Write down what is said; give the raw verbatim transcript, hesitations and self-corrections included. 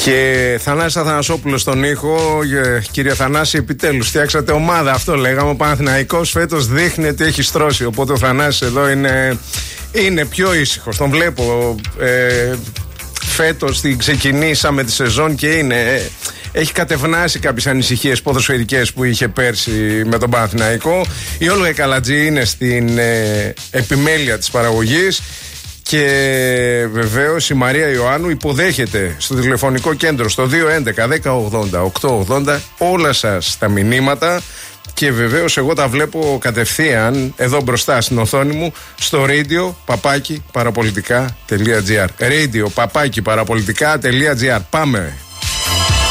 Και Θανάση Αθανασόπουλο στον ήχο. Κύριε Θανάση, επιτέλους φτιάξατε ομάδα. Αυτό λέγαμε. Ο Παναθηναϊκός φέτος δείχνει ότι έχει στρώσει. Οπότε ο Θανάσης εδώ είναι, είναι πιο ήσυχος. Τον βλέπω. Ε, φέτος την ξεκινήσαμε τη σεζόν και είναι. Ε, έχει κατευνάσει κάποιες ανησυχίες ποδοσφαιρικές που είχε πέρσι με τον Παναθηναϊκό. Η Όλγα Καλατζή είναι στην ε, επιμέλεια της παραγωγής. Και βεβαίως η Μαρία Ιωάννου υποδέχεται στο τηλεφωνικό κέντρο στο δύο έντεκα δέκα ογδόντα οκτακόσια ογδόντα όλα σας τα μηνύματα. Και βεβαίως εγώ τα βλέπω κατευθείαν εδώ μπροστά στην οθόνη μου στο radio παπάκι παραπολιτικά.gr. radio παπάκι παραπολιτικά.gr. Πάμε.